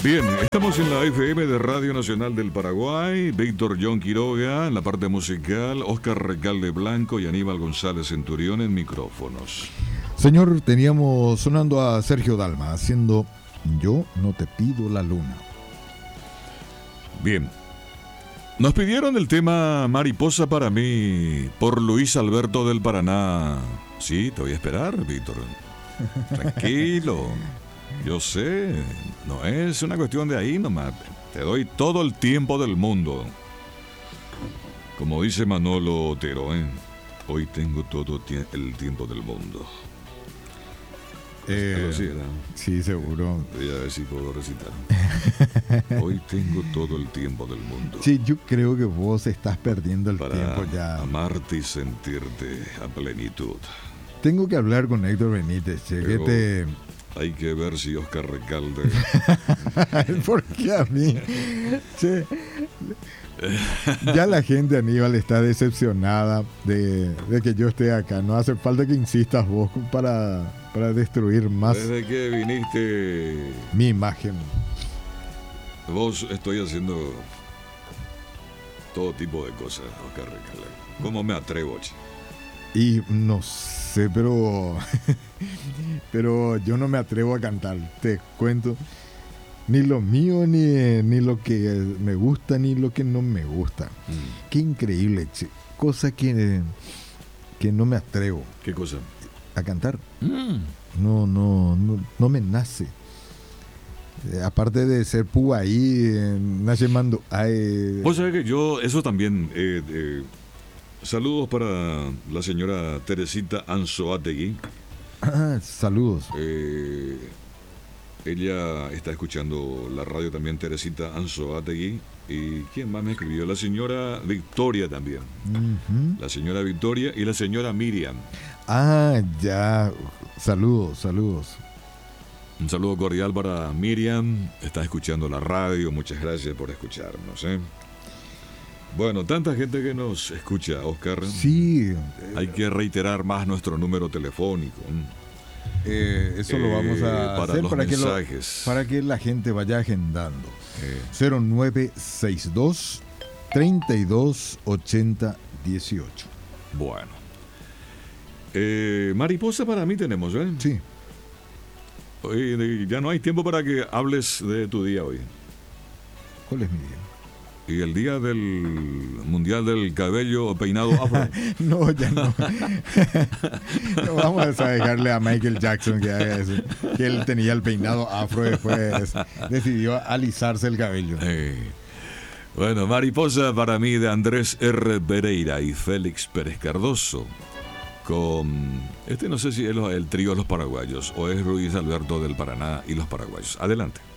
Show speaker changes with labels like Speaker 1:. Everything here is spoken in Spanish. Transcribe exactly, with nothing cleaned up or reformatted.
Speaker 1: Bien, estamos en la F M de Radio Nacional del Paraguay. Víctor John Quiroga en la parte musical, Oscar Recalde Blanco y Aníbal González Centurión en micrófonos.
Speaker 2: Señor, teníamos sonando a Sergio Dalma haciendo Yo no te pido la luna.
Speaker 1: Bien. Nos pidieron el tema Mariposa para mí por Luis Alberto del Paraná. Sí, te voy a esperar, Víctor. Tranquilo. Yo sé, no es una cuestión de ahí nomás. Te doy todo el tiempo del mundo. Como dice Manolo Otero, ¿eh? Hoy tengo todo el tiempo del mundo.
Speaker 2: Eh,
Speaker 1: sí,
Speaker 2: sí, seguro.
Speaker 1: Voy a ver si puedo recitar. Hoy tengo todo el tiempo del mundo.
Speaker 2: Sí, yo creo que vos estás perdiendo el
Speaker 1: para
Speaker 2: tiempo ya.
Speaker 1: Amarte y sentirte a plenitud.
Speaker 2: Tengo que hablar con Héctor Benítez, che, que te...
Speaker 1: Hay que ver si Oscar Recalde...
Speaker 2: ¿Por qué a mí? Che, ya la gente, Aníbal, está decepcionada de, de que yo esté acá. No hace falta que insistas vos para, para destruir más...
Speaker 1: Desde que viniste...
Speaker 2: mi imagen.
Speaker 1: Vos estoy haciendo todo tipo de cosas, Oscar Recalde. ¿Cómo me atrevo, che?
Speaker 2: Y no sé, pero... pero yo no me atrevo a cantar. Te cuento... Ni lo mío, ni, ni lo que me gusta, ni lo que no me gusta. Mm. Qué increíble, che. Cosa que, que no me atrevo.
Speaker 1: ¿Qué cosa?
Speaker 2: A cantar.
Speaker 1: Mm.
Speaker 2: No, no, no, no me nace. Eh, aparte de ser púa ahí, eh, nace mando. Ay,
Speaker 1: Vos sabés que yo, eso también. Eh, eh, saludos para la señora Teresita Anzoátegui.
Speaker 2: Ah, saludos.
Speaker 1: Eh. Ella está escuchando la radio también, Teresita Anzoátegui. ¿Y quién más me escribió? La señora Victoria también. Uh-huh. La señora Victoria y la señora Miriam.
Speaker 2: Ah, ya. Saludos, saludos.
Speaker 1: Un saludo cordial para Miriam. Está escuchando la radio. Muchas gracias por escucharnos, ¿eh? Bueno, tanta gente que nos escucha, Oscar.
Speaker 2: Sí.
Speaker 1: Hay que reiterar más nuestro número telefónico.
Speaker 2: Eh, eso eh, lo vamos a
Speaker 1: para
Speaker 2: hacer
Speaker 1: los
Speaker 2: para
Speaker 1: mensajes.
Speaker 2: que, lo, para que la gente vaya agendando. Eh. cero nueve seis dos, treinta y dos, ochenta, dieciocho.
Speaker 1: Bueno. Eh, mariposa para mí tenemos, ¿eh?
Speaker 2: Sí.
Speaker 1: Hoy, ya no hay tiempo para que hables de tu día hoy.
Speaker 2: ¿Cuál es mi día?
Speaker 1: Y el día del Mundial del Cabello Peinado Afro.
Speaker 2: No, ya no. No vamos a dejarle a Michael Jackson que haga eso. Que él tenía el peinado afro y después decidió alisarse el cabello.
Speaker 1: Eh. Bueno, Mariposa para mí de Andrés R. Pereira y Félix Pérez Cardoso. Con, este no sé si es el trío de los paraguayos o es Luis Alberto del Paraná y los paraguayos. Adelante.